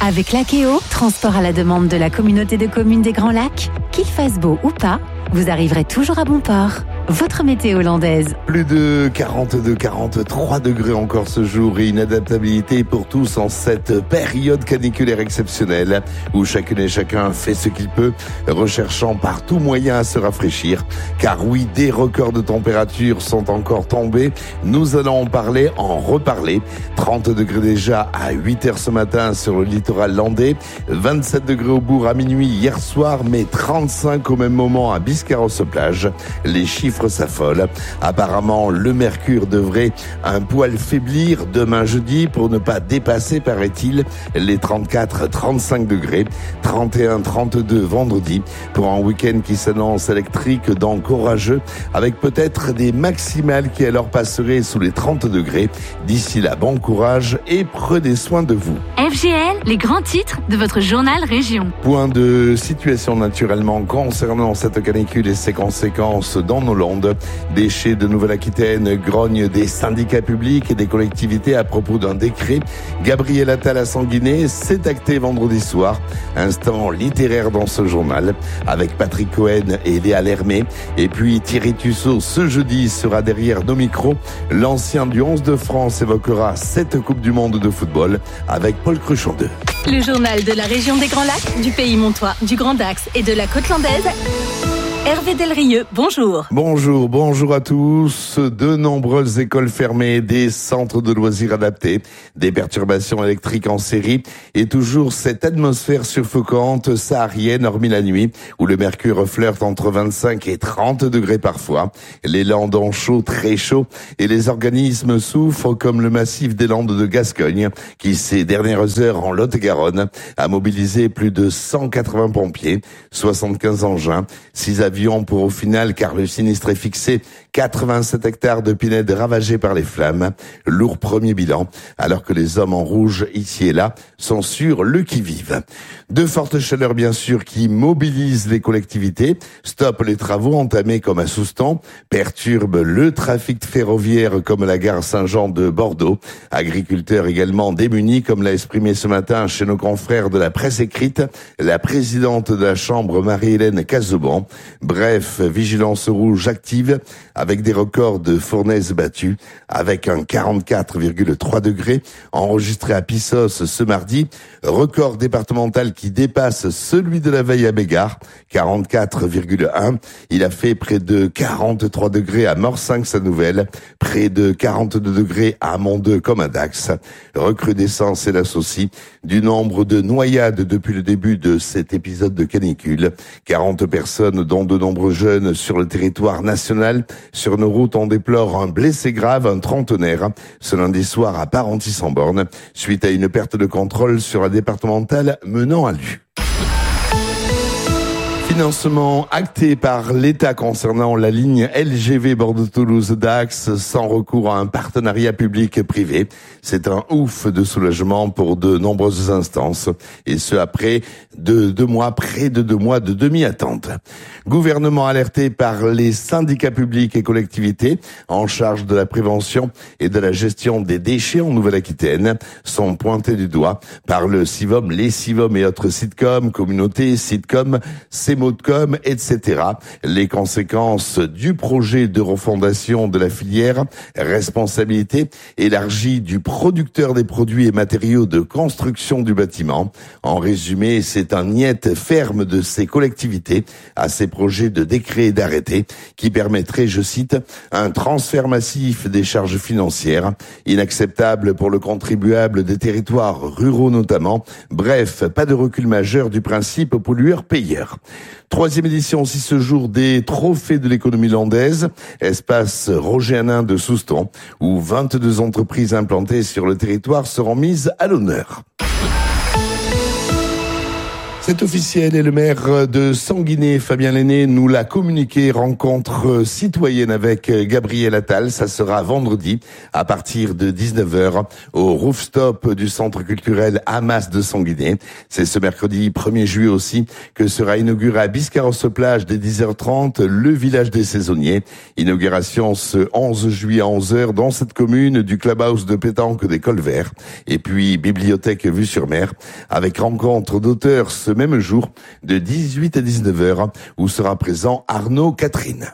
Avec l'Akeo, transport à la demande de la communauté de communes des Grands Lacs, qu'il fasse beau ou pas, vous arriverez toujours à bon port. Votre météo hollandaise. Plus de 43 degrés encore ce jour et une adaptabilité pour tous en cette période caniculaire exceptionnelle où chacune et chacun fait ce qu'il peut, recherchant par tout moyen à se rafraîchir. Car oui, des records de température sont encore tombés. Nous allons en reparler. 30 degrés déjà à 8 heures ce matin sur le littoral landais, 27 degrés au bourg à minuit hier soir, mais 35 au même moment à Biscarrosse-Plage. Les chiffres s'affolent. Apparemment, le mercure devrait un poil faiblir demain jeudi pour ne pas dépasser, paraît-il, les 34-35 degrés. 31-32 vendredi pour un week-end qui s'annonce électrique donc orageux avec peut-être des maximales qui alors passeraient sous les 30 degrés. D'ici là, bon courage et prenez soin de vous. FGL, les grands titres de votre journal Région. Point de situation naturellement concernant cette canicule et ses conséquences dans nos Landes. Déchets de Nouvelle-Aquitaine grogne des syndicats publics et des collectivités à propos d'un décret. Gabriel Attal à Sanguinet s'est acté vendredi soir. Instant littéraire dans ce journal avec Patrick Cohen et Léa Lermé. Et puis Thierry Tussaud ce jeudi sera derrière nos micros. L'ancien du 11 de France évoquera cette Coupe du Monde de football avec Paul Cruchon 2. Le journal de la région des Grands Lacs, du Pays Montois, du Grand Dax et de la Côte Landaise. Hervé Delrieux, bonjour. Bonjour à tous. De nombreuses écoles fermées, des centres de loisirs adaptés, des perturbations électriques en série et toujours cette atmosphère suffocante saharienne hormis la nuit où le mercure flirte entre 25 et 30 degrés parfois. Les Landes ont chaud, très chaud et les organismes souffrent comme le massif des Landes de Gascogne qui ces dernières heures en Lot-et-Garonne a mobilisé plus de 180 pompiers, 75 engins, 6 avions pour au final, car le sinistre est fixé, 87 hectares de pinèdes ravagés par les flammes. Lourd premier bilan, alors que les hommes en rouge, ici et là, sont sur le qui-vive. De fortes chaleurs, bien sûr, qui mobilisent les collectivités, stoppent les travaux entamés comme à Souston, perturbent le trafic ferroviaire comme la gare Saint-Jean de Bordeaux. Agriculteurs également démunis, comme l'a exprimé ce matin chez nos confrères de la presse écrite, la présidente de la Chambre, Marie-Hélène Cazauban. Bref, vigilance rouge active avec des records de fournaises battues, avec un 44,3 degrés enregistré à Pissos ce mardi, record départemental qui dépasse celui de la veille à Bégard, 44,1. Il a fait près de 43 degrés à Morsingue-sa-Nouvelle, près de 42 degrés à Mont-Deux comme à Dax. Recrudescence, hélas aussi, du nombre de noyades depuis le début de cet épisode de canicule. 40 personnes, dont de nombreux jeunes sur le territoire national. Sur nos routes, on déplore un blessé grave, un trentenaire, ce lundi soir à Parentis-en-Born, suite à une perte de contrôle sur la départementale menant à Lue. Financement acté par l'État concernant la ligne LGV Bordeaux-Toulouse-Dax sans recours à un partenariat public-privé. C'est un ouf de soulagement pour de nombreuses instances et ce après près de 2 mois de demi-attente. Gouvernement alerté par les syndicats publics et collectivités en charge de la prévention et de la gestion des déchets en Nouvelle-Aquitaine sont pointés du doigt par le CIVOM, les CIVOM et autres sitcoms, communautés, sitcoms, Modcom, etc. Les conséquences du projet de refondation de la filière, responsabilité élargie du producteur des produits et matériaux de construction du bâtiment. En résumé, c'est un niet ferme de ces collectivités à ces projets de décret et d'arrêté qui permettraient, je cite, un transfert massif des charges financières, inacceptable pour le contribuable des territoires ruraux notamment. Bref, pas de recul majeur du principe pollueur-payeur. 3e édition aussi ce jour des trophées de l'économie landaise, espace Roger Hanin de Souston, où 22 entreprises implantées sur le territoire seront mises à l'honneur. C'est officiel et le maire de Sanguinet, Fabien Lenné, nous l'a communiqué. Rencontre citoyenne avec Gabriel Attal. Ça sera vendredi à partir de 19h au rooftop du centre culturel Hamas de Sanguinet. C'est ce mercredi 1er juillet aussi que sera inauguré à Biscarrosse-Plage dès 10h30 le village des saisonniers. Inauguration ce 11 juillet à 11h dans cette commune du clubhouse de pétanque des Colverts. Et puis bibliothèque vue sur mer avec rencontre d'auteurs ce même jour de 18 à 19h où sera présent Arnaud Catherine.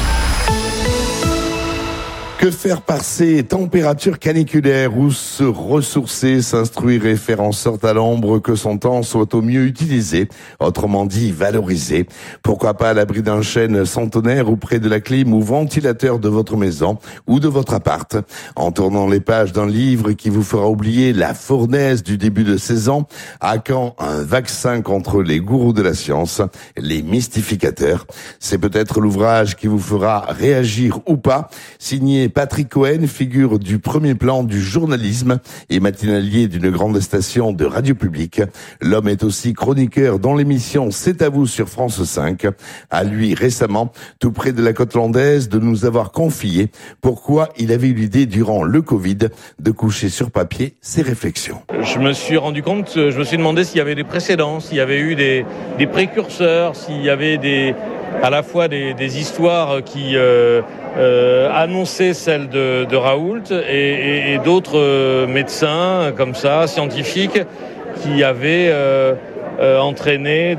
Que faire par ces températures caniculaires? Où se ressourcer, s'instruire et faire en sorte à l'ombre que son temps soit au mieux utilisé, autrement dit valorisé. Pourquoi pas à l'abri d'un chêne centenaire ou près de la clim ou ventilateur de votre maison ou de votre appart, en tournant les pages d'un livre qui vous fera oublier la fournaise du début de saison. À quand un vaccin contre les gourous de la science, les mystificateurs? C'est peut-être l'ouvrage qui vous fera réagir ou pas, signé Patrick Cohen, figure du premier plan du journalisme et matinalier d'une grande station de radio publique. L'homme est aussi chroniqueur dans l'émission C'est à vous sur France 5. À lui récemment, tout près de la côte landaise, de nous avoir confié pourquoi il avait eu l'idée durant le Covid de coucher sur papier ses réflexions. Je me suis rendu compte, je me suis demandé s'il y avait des précédents, s'il y avait eu des précurseurs, s'il y avait à la fois des histoires qui annonçaient celle de Raoult et d'autres médecins comme ça, scientifiques, qui avaient entraîné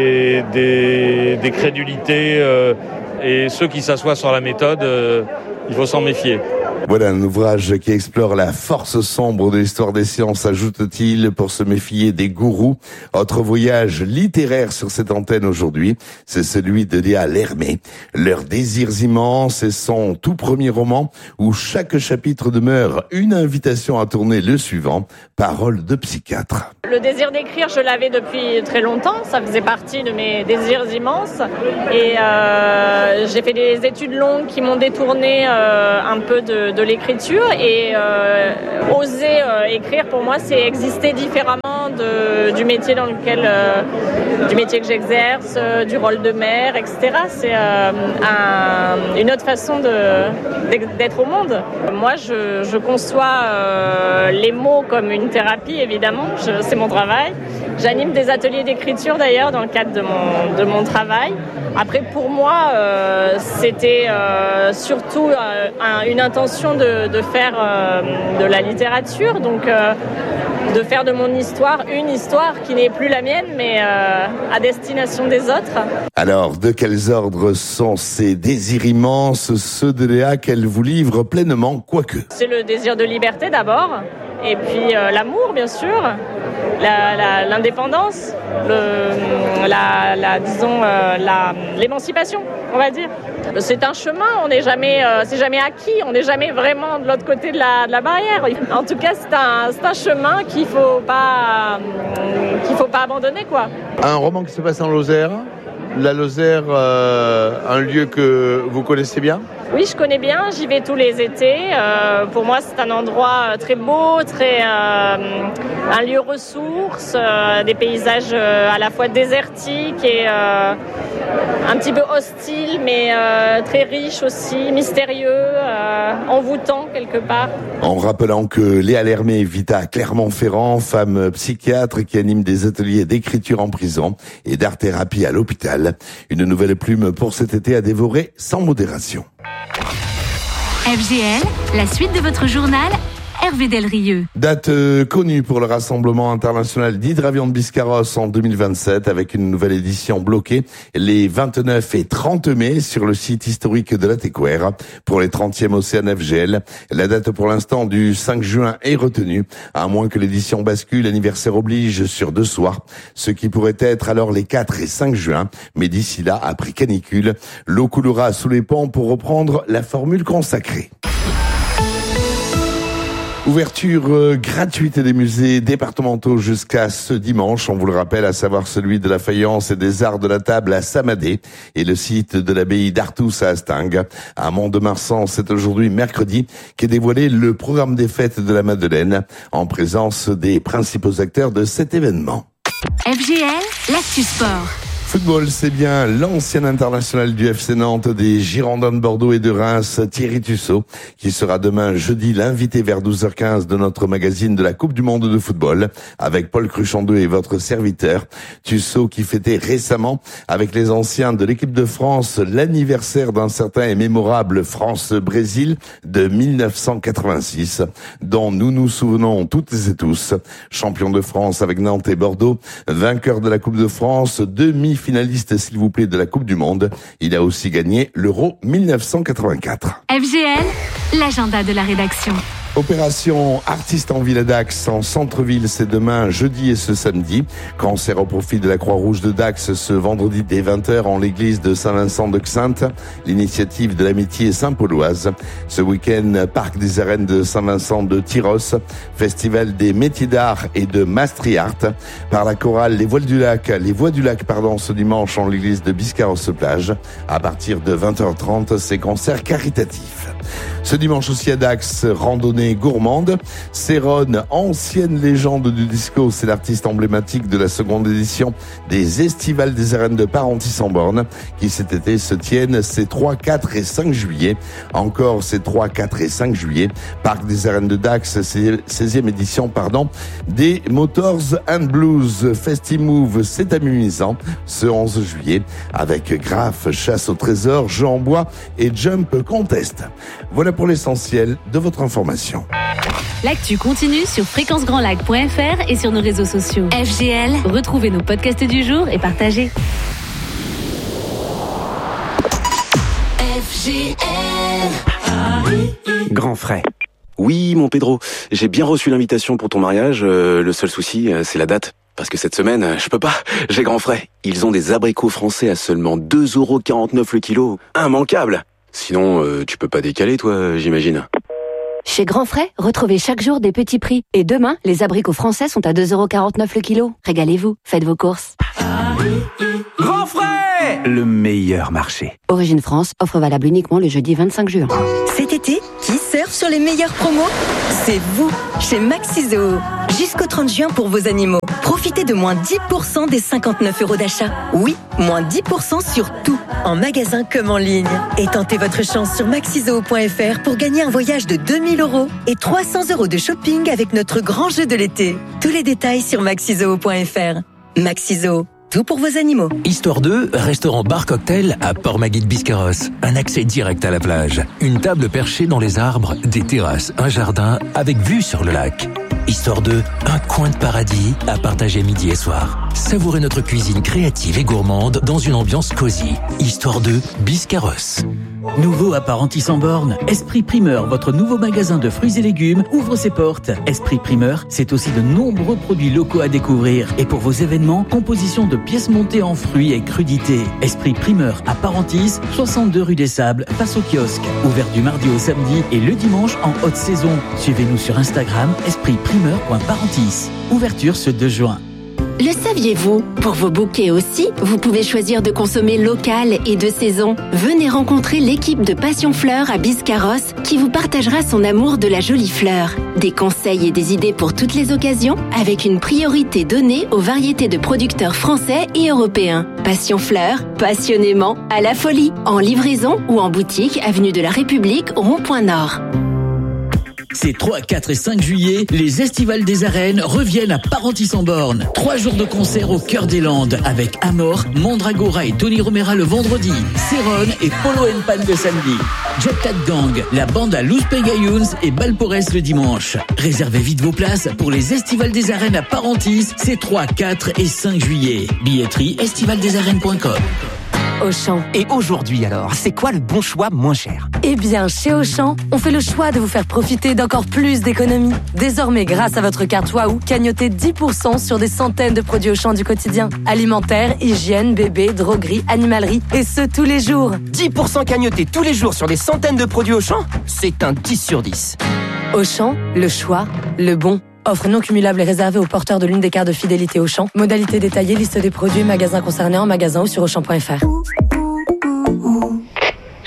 des crédulités et ceux qui s'assoient sur la méthode, il faut s'en méfier. Voilà un ouvrage qui explore la force sombre de l'histoire des sciences, ajoute-t-il, pour se méfier des gourous. Autre voyage littéraire sur cette antenne aujourd'hui, c'est celui de Léa Lermé. Leurs désirs immenses et son tout premier roman où chaque chapitre demeure une invitation à tourner le suivant. Parole de psychiatre. Le désir d'écrire, je l'avais depuis très longtemps. Ça faisait partie de mes désirs immenses. Et j'ai fait des études longues qui m'ont détourné un peu de l'écriture. Et oser écrire, pour moi, c'est exister différemment du métier dans lequel, du métier que j'exerce, du rôle de mère, etc. C'est une autre façon d'être au monde. Moi, je conçois les mots comme une thérapie, évidemment. C'est mon travail. J'anime des ateliers d'écriture d'ailleurs dans le cadre de mon travail. Après, pour moi, c'était surtout une intention de faire de la littérature, donc de faire de mon histoire une histoire qui n'est plus la mienne, mais à destination des autres. Alors, de quels ordres sont ces désirs immenses, ceux de Léa qu'elle vous livre pleinement, quoique? C'est le désir de liberté d'abord, et puis l'amour, bien sûr, l'indépendance, l'émancipation, on va dire. C'est un chemin, c'est jamais acquis, on n'est jamais vraiment de l'autre côté de la barrière. En tout cas, c'est un chemin qu'il faut pas abandonner, quoi. Un roman qui se passe en Lozère. La Lozère, un lieu que vous connaissez bien? Oui, je connais bien, j'y vais tous les étés. Pour moi, c'est un endroit très beau, un lieu ressource, des paysages à la fois désertiques et un petit peu hostiles, mais très riches aussi, mystérieux, envoûtants quelque part. En rappelant que Léa Lermé vit à Clermont-Ferrand, femme psychiatre qui anime des ateliers d'écriture en prison et d'art-thérapie à l'hôpital. Une nouvelle plume pour cet été à dévorer sans modération. FGL, la suite de votre journal, Hervé Delrieux. Date connue pour le Rassemblement international d'hydravion de Biscarrosse en 2027 avec une nouvelle édition bloquée les 29 et 30 mai sur le site historique de la Técouère. Pour les 30e Océan FGL, la date pour l'instant du 5 juin est retenue, à moins que l'édition bascule, anniversaire oblige sur 2 soirs, ce qui pourrait être alors les 4 et 5 juin. Mais d'ici là, après canicule, l'eau coulera sous les ponts pour reprendre la formule consacrée. Ouverture gratuite des musées départementaux jusqu'à ce dimanche, on vous le rappelle, à savoir celui de la faïence et des arts de la table à Samadé et le site de l'abbaye d'Artous à Hastingues. À Mont-de-Marsan, c'est aujourd'hui mercredi qu'est dévoilé le programme des fêtes de la Madeleine en présence des principaux acteurs de cet événement. FGL, l'actu sport. Football, c'est bien l'ancien international du FC Nantes, des Girondins de Bordeaux et de Reims, Thierry Tussaud, qui sera demain jeudi l'invité vers 12h15 de notre magazine de la Coupe du Monde de football, avec Paul Cruchandeux et votre serviteur. Tussaud qui fêtait récemment, avec les anciens de l'équipe de France, l'anniversaire d'un certain et mémorable France-Brésil de 1986, dont nous nous souvenons toutes et tous. Champion de France avec Nantes et Bordeaux, vainqueur de la Coupe de France, demi-finaliste s'il vous plaît de la Coupe du Monde. Il a aussi gagné l'Euro 1984. FGL, l'agenda de la rédaction. Opération Artistes en Ville Dax en centre-ville, c'est demain, jeudi et ce samedi. Concert au profit de la Croix-Rouge de Dax ce vendredi dès 20h en l'église de Saint-Vincent de Xaintes. L'initiative de l'amitié Saint-Pauloise. Ce week-end, Parc des Arènes de Saint-Vincent de Tyros. Festival des métiers d'art et de Maastricht. Par la chorale Les Voix du Lac, ce dimanche en l'église de Biscarrosse-Plage. À partir de 20h30, ces concerts caritatifs. Ce dimanche aussi à Dax, randonnée gourmande. Céron, ancienne légende du disco, c'est l'artiste emblématique de la seconde édition des Estivales des Arènes de Parentis-en-Born, qui cet été se tiennent ces 3, 4 et 5 juillet. Encore ces 3, 4 et 5 juillet. Parc des Arènes de Dax, 16e édition, des Motors and Blues. Festimove, c'est amusant, ce 11 juillet, avec Graf, Chasse au trésor, Jeux en bois et Jump Contest. Voilà pour l'essentiel de votre information. L'actu continue sur fréquencegrandlac.fr et sur nos réseaux sociaux. FGL, retrouvez nos podcasts du jour et partagez. FGL. Grand frais. Oui, mon Pedro, j'ai bien reçu l'invitation pour ton mariage. Le seul souci, c'est la date. Parce que cette semaine, je peux pas, j'ai grand frais. Ils ont des abricots français à seulement 2,49€ le kilo. Immanquable. Sinon, tu peux pas décaler, toi, j'imagine. Chez Grand Frais, retrouvez chaque jour des petits prix. Et demain, les abricots français sont à 2,49€ le kilo. Régalez-vous, faites vos courses. Grand Frais, le meilleur marché. Origine France, offre valable uniquement le jeudi 25 juin. Cet été, qui surfe sur les meilleures promos? C'est vous, chez Maxizo. Jusqu'au 30 juin pour vos animaux. Profitez de moins 10% des 59€ d'achat. Oui, moins 10% sur tout, en magasin comme en ligne. Et tentez votre chance sur maxizo.fr pour gagner un voyage de 2 000€ et 300€ de shopping avec notre grand jeu de l'été. Tous les détails sur maxizo.fr. Maxizo, tout pour vos animaux. Histoire 2, restaurant bar cocktail à Port-Magui-de-Biscarrosse. Un accès direct à la plage. Une table perchée dans les arbres, des terrasses, un jardin avec vue sur le lac. Histoire 2, un coin de paradis à partager midi et soir. Savourez notre cuisine créative et gourmande dans une ambiance cosy. Histoire 2, Biscarrosse. Nouveau à Parentis-en-Born, Esprit Primeur, votre nouveau magasin de fruits et légumes, ouvre ses portes. Esprit Primeur, c'est aussi de nombreux produits locaux à découvrir. Et pour vos événements, composition de pièces montées en fruits et crudités. Esprit Primeur à Parentis, 62 rue des Sables, face au kiosque. Ouvert du mardi au samedi et le dimanche en haute saison. Suivez-nous sur Instagram, espritprimeur.parentis. Ouverture ce 2 juin. Le saviez-vous? Pour vos bouquets aussi, vous pouvez choisir de consommer local et de saison. Venez rencontrer l'équipe de Passion Fleurs à Biscarrosse qui vous partagera son amour de la jolie fleur. Des conseils et des idées pour toutes les occasions avec une priorité donnée aux variétés de producteurs français et européens. Passion Fleurs, passionnément à la folie. En livraison ou en boutique, avenue de la République, rond-point Nord. Ces 3, 4 et 5 juillet, les Estivales des Arènes reviennent à Parentis-en-Born. 3 jours de concert au cœur des Landes avec Amor, Mandragora et Tony Romera le vendredi, Céron et Polo & Pan le samedi, Jet Cat Gang, la bande à Luz Pegayuns et Balporès le dimanche. Réservez vite vos places pour les Estivales des Arènes à Parentis, ces 3, 4 et 5 juillet. Billetterie estivaldesarènes.com. Auchan. Et aujourd'hui alors, c'est quoi le bon choix moins cher? Eh bien, chez Auchan, on fait le choix de vous faire profiter d'encore plus d'économies. Désormais, grâce à votre carte Waouh, cagnotez 10% sur des centaines de produits Auchan du quotidien. Alimentaire, hygiène, bébé, droguerie, animalerie, et ce tous les jours. 10% cagnotés tous les jours sur des centaines de produits Auchan? C'est un 10 sur 10. Auchan, le choix, le bon. Offre non cumulable et réservée aux porteurs de l'une des cartes de fidélité Auchan. Modalité détaillée, liste des produits, magasins concernés en magasin ou sur Auchan.fr.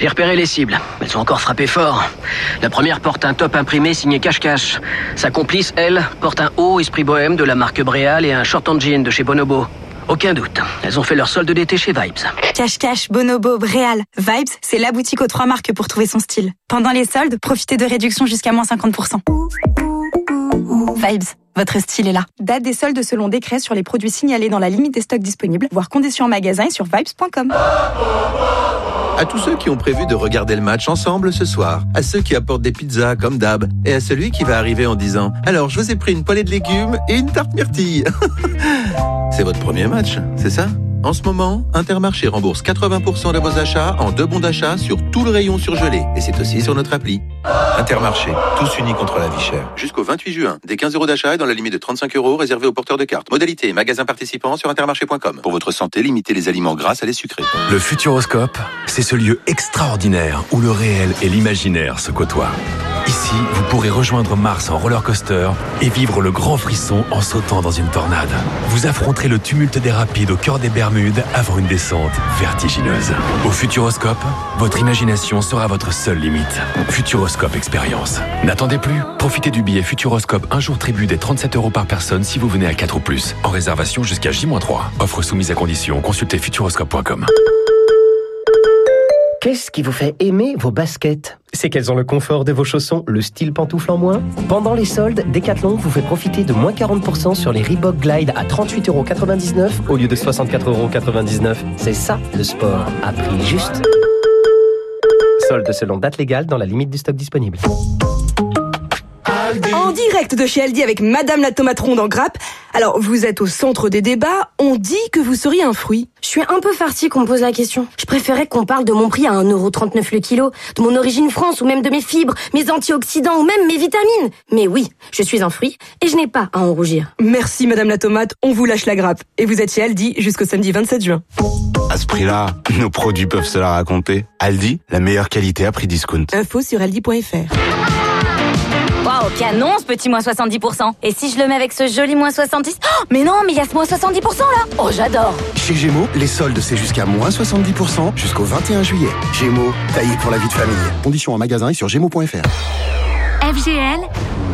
J'ai repéré les cibles. Elles ont encore frappé fort. La première porte un top imprimé signé Cache-Cache. Sa complice, elle, porte un haut esprit bohème de la marque Bréal et un short en jean de chez Bonobo. Aucun doute. Elles ont fait leur solde d'été chez Vibes. Cache-Cache, Bonobo, Bréal. Vibes, c'est la boutique aux 3 marques pour trouver son style. Pendant les soldes, profitez de réductions jusqu'à moins 50%. Vibes, votre style est là. Date des soldes selon décret sur les produits signalés dans la limite des stocks disponibles, voire conditions en magasin et sur vibes.com. À tous ceux qui ont prévu de regarder le match ensemble ce soir, à ceux qui apportent des pizzas comme d'hab, et à celui qui va arriver en disant « Alors, je vous ai pris une poêlée de légumes et une tarte myrtille ». C'est votre premier match, c'est ça ? En ce moment, Intermarché rembourse 80% de vos achats en 2 bons d'achat sur tout le rayon surgelé. Et c'est aussi sur notre appli. Intermarché, tous unis contre la vie chère. Jusqu'au 28 juin, des 15 € d'achat et dans la limite de 35 € réservés aux porteurs de cartes. Modalité, magasin participant sur intermarché.com. Pour votre santé, limitez les aliments gras à les sucrés. Le Futuroscope, c'est ce lieu extraordinaire où le réel et l'imaginaire se côtoient. Ici, vous pourrez rejoindre Mars en roller coaster et vivre le grand frisson en sautant dans une tornade. Vous affronterez le tumulte des rapides au cœur des Bermudes avant une descente vertigineuse. Au Futuroscope, votre imagination sera votre seule limite. Futuroscope Expérience. N'attendez plus. Profitez du billet Futuroscope un jour tribut des 37 € par personne si vous venez à 4 ou plus. En réservation jusqu'à J-3. Offre soumise à condition. Consultez futuroscope.com. Qu'est-ce qui vous fait aimer vos baskets ? C'est qu'elles ont le confort de vos chaussons, le style pantoufle en moins. Pendant les soldes, Decathlon vous fait profiter de moins 40% sur les Reebok Glide à 38,99 € au lieu de 64,99 €. C'est ça le sport, à prix juste. Soldes selon date légale dans la limite du stock disponible. En direct de chez Aldi avec Madame la tomate ronde en grappe. Alors, vous êtes au centre des débats, on dit que vous seriez un fruit. Je suis un peu farcie qu'on me pose la question. Je préférais qu'on parle de mon prix à 1,39 € le kilo, de mon origine France ou même de mes fibres, mes antioxydants ou même mes vitamines. Mais oui, je suis un fruit et je n'ai pas à en rougir. Merci Madame la tomate, on vous lâche la grappe. Et vous êtes chez Aldi jusqu'au samedi 27 juin. À ce prix-là, nos produits peuvent se la raconter. Aldi, la meilleure qualité à prix discount. Info sur aldi.fr. Waouh, canon ce petit moins 70%. Et si je le mets avec ce joli moins 70? Oh, mais non, mais il y a ce moins 70% là. Oh, j'adore. Chez Gémeaux, les soldes c'est jusqu'à moins 70% jusqu'au 21 juillet. Gémeaux, taillé pour la vie de famille. Conditions en magasin et sur gémeaux.fr. FGL,